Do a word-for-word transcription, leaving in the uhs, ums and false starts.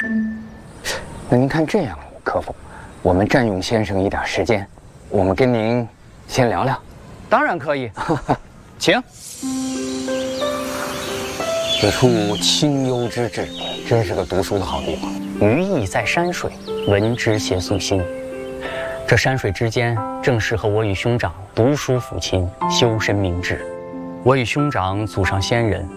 那您看这样可否？我们占用先生一点时间，我们跟您先聊聊。 当然可以，请。 此处清幽之至，真是个读书的好地方。 寓意在山水，闻之携素心。这山水之间，正适合我与兄长读书抚琴，修身明志。我与兄长祖上先人